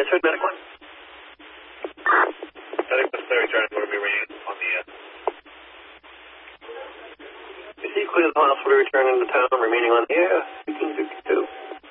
return medic one. Medic was clear return, going to be remaining on the Is he clear the hospital return into town, remaining on the air? 1552.